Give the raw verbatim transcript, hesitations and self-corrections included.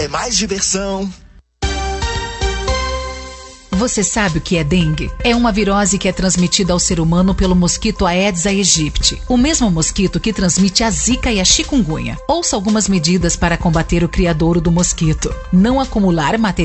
é mais diversão. Você sabe o que é dengue? É uma virose que é transmitida ao ser humano pelo mosquito Aedes aegypti, o mesmo mosquito que transmite a zika e a chikungunya. Ouça algumas medidas para combater o criadouro do mosquito. Não acumular material